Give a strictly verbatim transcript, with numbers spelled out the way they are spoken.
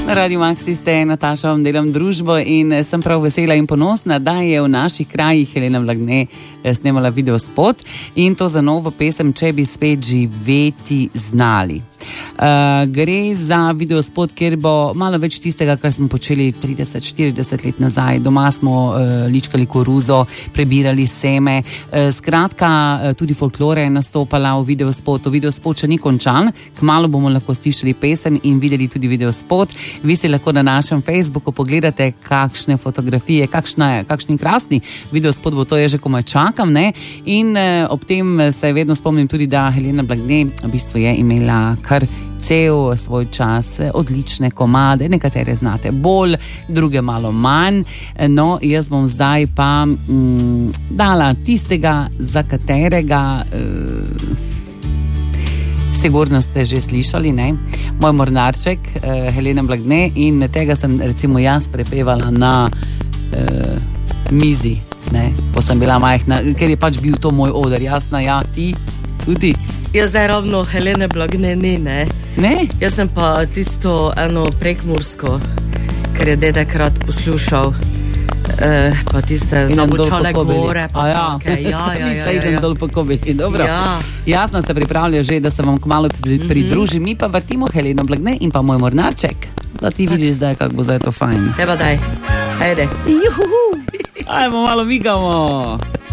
Na Radiu Maxi ste, Nataša, vam delam družbo in sem prav vesela in ponosna, da je v naših krajih Helena Blagne snemala video spot in to za novo pesem Če bi spet živeti znali. Uh, gre za video spot, kjer bo malo več tistega, kar smo počeli trideset štirideset let nazaj. Doma smo uh, ličkali koruzo, prebirali seme. Uh, skratka, uh, tudi folklore je nastopala v video spotu. Video spot še ni končan, kmalu bomo lahko slišali pesem in videli tudi video spot. Vi si lahko na našem Facebooku pogledate, kakšne fotografije, kakšne, kakšni krasni video spot bo, to je že komaj čakam, ne? In uh, ob tem se vedno spomnim tudi, da Helena Blagne v bistvu je imela kar cel svoj čas odlične komade, nekatere znate bolj, druge malo manj. No, jaz bom zdaj pa mm, dala tistega, za katerega uh, sigurno ste že slišali, ne? Moj mornarček, uh, Helena Blagne, in tega sem recimo jaz prepevala na uh, mizi, ne? Ko sem bila majhna, ker je pač bil to moj oder. Jasna, ja, ti tudi. Jaz zdaj ravno Helene Blagne ni, ne? Ne? Jaz sem pa tisto eno prekmursko, ker je dedek rad poslušal, eh, pa tiste zabučale gore, pa ja. take. Ja, ja, ja, ja, idem ja. dol po Kobili, dobro. Ja. Jasno se pripravlja že, da se vam kmalu pridruži. Mi pa vrtimo Heleno Blagne in pa moj mornarček. Da ti vidiš zdaj, kako bo zdaj to fajn. Teba daj, ajde. Juhu. Ajmo, malo migamo.